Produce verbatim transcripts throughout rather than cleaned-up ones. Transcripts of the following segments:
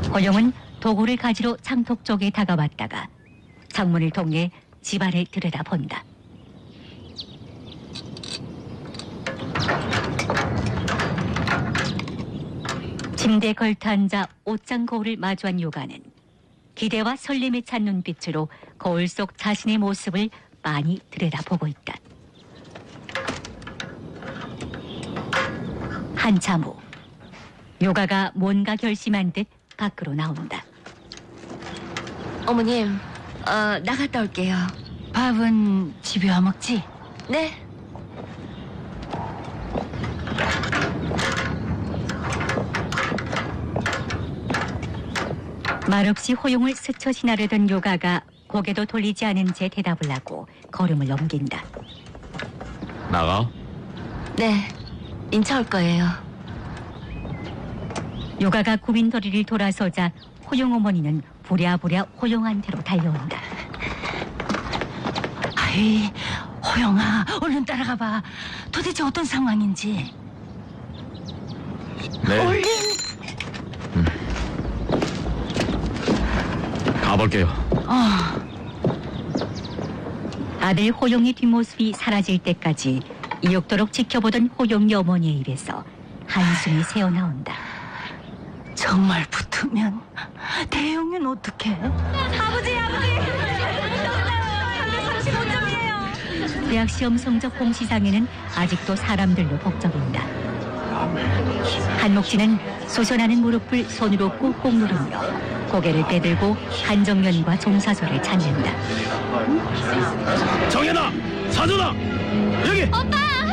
호용은 도구를 가지러 창턱 쪽에 다가왔다가 창문을 통해 집안을 들여다본다. 침대에 걸터앉아 옷장 거울을 마주한 요가는 기대와 설렘에 찬 눈빛으로 거울 속 자신의 모습을 빤히 들여다보고 있다. 한참 후 요가가 뭔가 결심한 듯 밖으로 나온다. 어머님, 어, 나갔다 올게요. 밥은 집에 와 먹지? 네. 말없이 호용을 스쳐 지나려던 요가가 고개도 돌리지 않은 채 대답을 하고 걸음을 넘긴다. 나가? 네. 인차 올 거예요. 요가가 구빈도리를 돌아서자 호용 어머니는 부랴부랴 호용한테로 달려온다. 아이, 호영아, 얼른 따라가 봐. 도대체 어떤 상황인지. 네. 얼른. 가볼게요. 어, 아들 호용의 뒷모습이 사라질 때까지 이윽도록 지켜보던 호용이 어머니의 입에서 한숨이 새어나온다. 정말 붙으면 대용은 어떡해? 아버지, 아버지! 삼십오 점이에요. 대학 시험 성적 공시상에는 아직도 사람들로 복잡인다. 한목진은 솟아나는 무릎을 손으로 꾹꾹 누르며 고개를 빼들고 한정연과 종사소를 찾는다. 정연아! 사돈아! 여기! 오빠!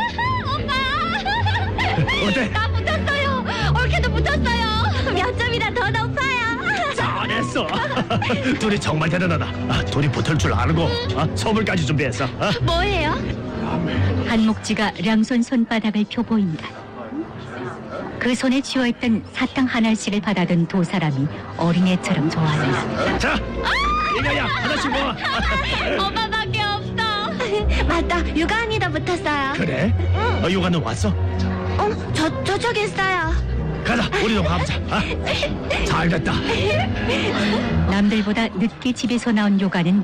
오빠! 어때? 나 붙었어요. 올케도 붙었어요. 몇 점이나 더 높아요. 잘했어. 둘이 정말 대단하다. 아, 둘이 붙을 줄 알고 아, 선물까지 준비했어. 아? 뭐예요? 한목지가 량손 손바닥을 펴보인다. 그 손에 쥐어있던 사탕 하나씩을 받아든 두 사람이 어린애처럼 좋아한다. 자, 이거야 하나씩 모아. 오빠밖에 없어. 맞다. 육아 언니도 붙었어요. 그래? 어, 요가는 왔어? 어? 저, 저쪽에 있어요. 가자, 우리도 가보자. 아? 잘 됐다. 남들보다 늦게 집에서 나온 요가는